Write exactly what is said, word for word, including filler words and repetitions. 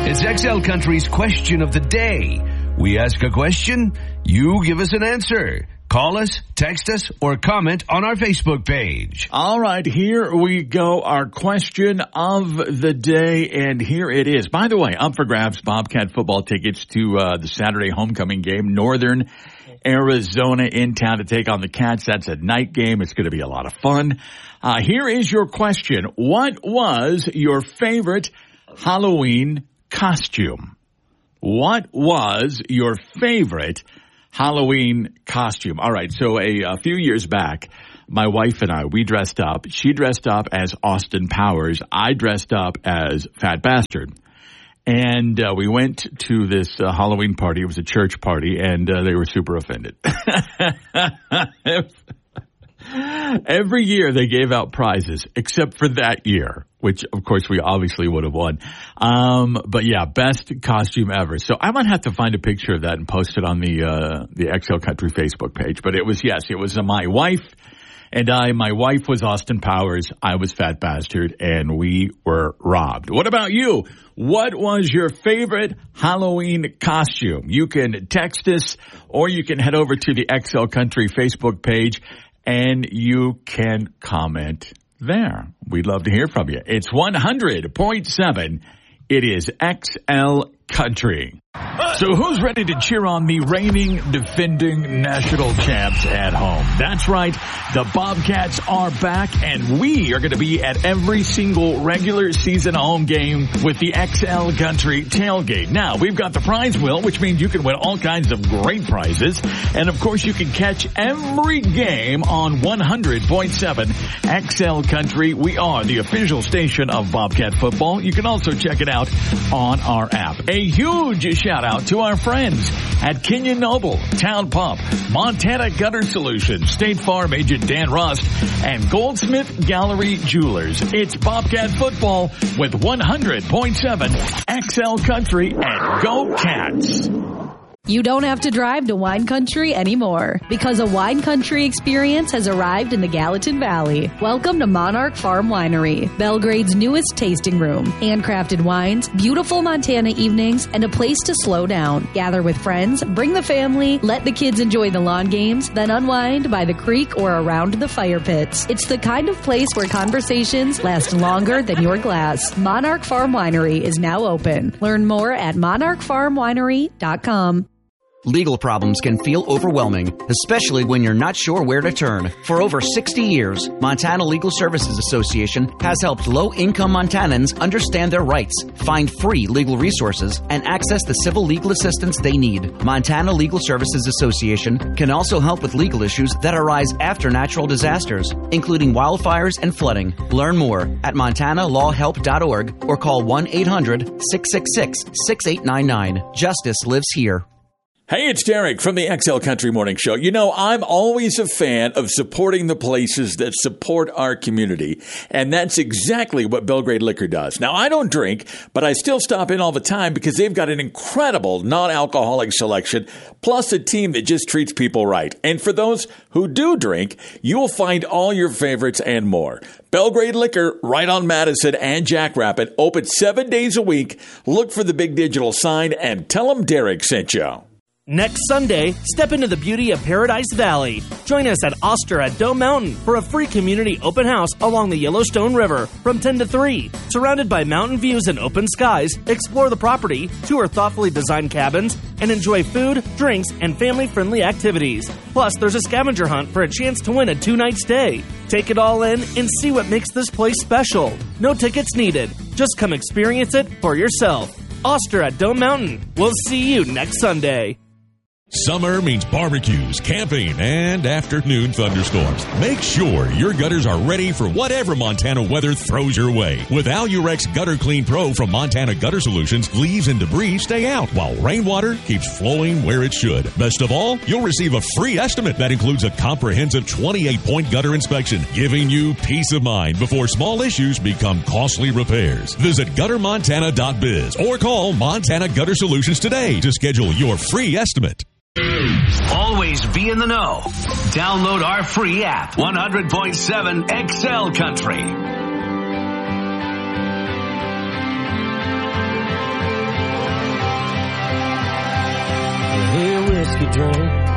It's X L Country's question of the day. We ask a question, you give us an answer. Call us, text us, or comment on our Facebook page. All right, here we go. Our question of the day, and here it is. By the way, up for grabs, Bobcat football tickets to uh, the Saturday homecoming game. Northern Arizona in town to take on the Cats. That's a night game. It's going to be a lot of fun. Uh, here is your question. What was your favorite Halloween costume? What was your favorite Halloween costume? All right, so a, a few years back, my wife and I, we dressed up. She dressed up as Austin Powers. I dressed up as Fat Bastard. And uh, we went to this uh, Halloween party. It was a church party, and uh, they were super offended. Every year they gave out prizes, except for that year, which, of course, we obviously would have won. Um, but, yeah, best costume ever. So I might have to find a picture of that and post it on the uh, the X L Country Facebook page. But it was, yes, it was uh, my wife and I. My wife was Austin Powers. I was Fat Bastard, and we were robbed. What about you? What was your favorite Halloween costume? You can text us, or you can head over to the X L Country Facebook page, and you can comment there. We'd love to hear from you. It's one hundred point seven. It is X L Country. So who's ready to cheer on the reigning, defending national champs at home? That's right. The Bobcats are back, and we are going to be at every single regular season home game with the X L Country tailgate. Now, we've got the prize wheel, which means you can win all kinds of great prizes. And, of course, you can catch every game on one hundred point seven X L Country. We are the official station of Bobcat football. You can also check it out on our app. A huge shout out to our friends at Kenyon Noble, Town Pump, Montana Gutter Solutions, State Farm agent Dan Rust, and Goldsmith Gallery Jewelers. It's Bobcat football with one hundred point seven X L Country, and Go Cats. You don't have to drive to Wine Country anymore, because a Wine Country experience has arrived in the Gallatin Valley. Welcome to Monarch Farm Winery, Belgrade's newest tasting room. Handcrafted wines, beautiful Montana evenings, and a place to slow down. Gather with friends, bring the family, let the kids enjoy the lawn games, then unwind by the creek or around the fire pits. It's the kind of place where conversations last longer than your glass. Monarch Farm Winery is now open. Learn more at monarch farm winery dot com. Legal problems can feel overwhelming, especially when you're not sure where to turn. For over sixty years, Montana Legal Services Association has helped low-income Montanans understand their rights, find free legal resources, and access the civil legal assistance they need. Montana Legal Services Association can also help with legal issues that arise after natural disasters, including wildfires and flooding. Learn more at montana law help dot org or call one eight hundred six six six six eight nine nine. Justice lives here. Hey, it's Derek from the X L Country Morning Show. You know, I'm always a fan of supporting the places that support our community, and that's exactly what Belgrade Liquor does. Now, I don't drink, but I still stop in all the time because they've got an incredible non-alcoholic selection, plus a team that just treats people right. And for those who do drink, you'll find all your favorites and more. Belgrade Liquor, right on Madison and Jackrabbit, open seven days a week. Look for the big digital sign and tell them Derek sent you. Next Sunday, step into the beauty of Paradise Valley. Join us at Oster at Dome Mountain for a free community open house along the Yellowstone River from ten to three. Surrounded by mountain views and open skies, explore the property, tour thoughtfully designed cabins, and enjoy food, drinks, and family-friendly activities. Plus, there's a scavenger hunt for a chance to win a two-night stay. Take it all in and see what makes this place special. No tickets needed. Just come experience it for yourself. Oster at Dome Mountain. We'll see you next Sunday. Summer means barbecues, camping, and afternoon thunderstorms. Make sure your gutters are ready for whatever Montana weather throws your way. With Alurex Gutter Clean Pro from Montana Gutter Solutions, leaves and debris stay out while rainwater keeps flowing where it should. Best of all, you'll receive a free estimate that includes a comprehensive twenty-eight point gutter inspection, giving you peace of mind before small issues become costly repairs. Visit gutter montana dot biz or call Montana Gutter Solutions today to schedule your free estimate. Always be in the know. Download our free app, one hundred point seven X L Country. whiskey drink.